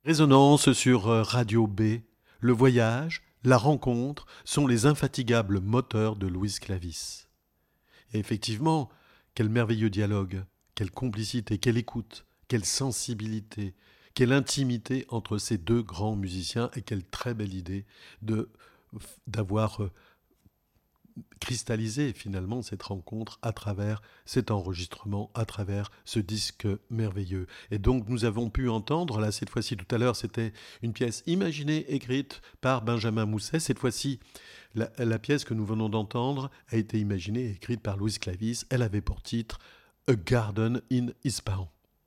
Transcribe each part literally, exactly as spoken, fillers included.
Résonance sur euh, Radio B. Le voyage, la rencontre sont les infatigables moteurs de Louis Clavis. Et effectivement, quel merveilleux dialogue, quelle complicité, quelle écoute, quelle sensibilité, quelle intimité entre ces deux grands musiciens et quelle très belle idée de, d'avoir euh, cristallisé finalement cette rencontre à travers cet enregistrement, à travers ce disque merveilleux. Et donc nous avons pu entendre, là cette fois-ci tout à l'heure c'était une pièce imaginée, écrite par Benjamin Mousset, cette fois-ci la, la pièce que nous venons d'entendre a été imaginée et écrite par Louis Clavis, elle avait pour titre A Garden in Ispahan.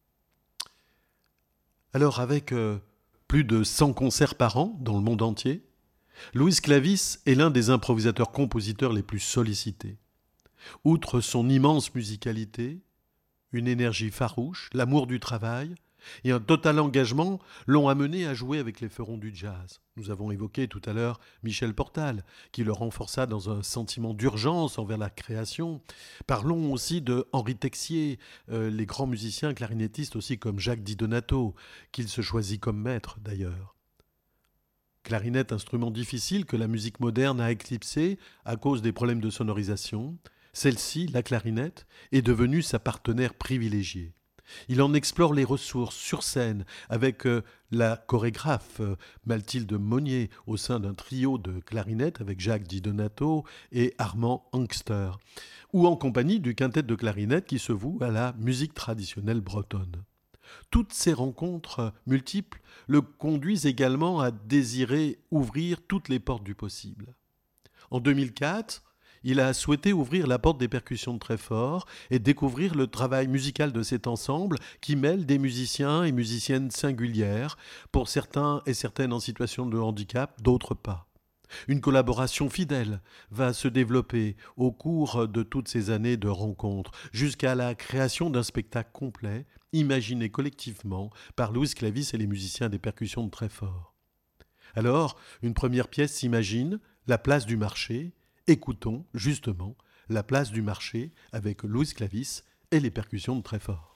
Alors avec euh, plus de cent concerts par an dans le monde entier, Louis Clavis est l'un des improvisateurs-compositeurs les plus sollicités. Outre son immense musicalité, une énergie farouche, l'amour du travail et un total engagement l'ont amené à jouer avec les ferons du jazz. Nous avons évoqué tout à l'heure Michel Portal, qui le renforça dans un sentiment d'urgence envers la création. Parlons aussi de Henri Texier, euh, les grands musiciens clarinettistes aussi comme Jacques Di Donato, qu'il se choisit comme maître d'ailleurs. Clarinette, instrument difficile que la musique moderne a éclipsé à cause des problèmes de sonorisation, celle-ci, la clarinette, est devenue sa partenaire privilégiée. Il en explore les ressources sur scène avec euh, la chorégraphe euh, Mathilde Monnier au sein d'un trio de clarinette avec Jacques Di Donato et Armand Angster, ou en compagnie du quintet de clarinette qui se voue à la musique traditionnelle bretonne. Toutes ces rencontres multiples le conduisent également à désirer ouvrir toutes les portes du possible. En deux mille quatre, il a souhaité ouvrir la porte des percussions de Treffort et découvrir le travail musical de cet ensemble qui mêle des musiciens et musiciennes singulières, pour certains et certaines en situation de handicap, d'autres pas. Une collaboration fidèle va se développer au cours de toutes ces années de rencontres, jusqu'à la création d'un spectacle complet, imaginé collectivement par Louis Clavis et les musiciens des percussions de Treffort. Alors, une première pièce s'imagine, la place du marché. Écoutons justement la place du marché avec Louis Clavis et les percussions de Treffort.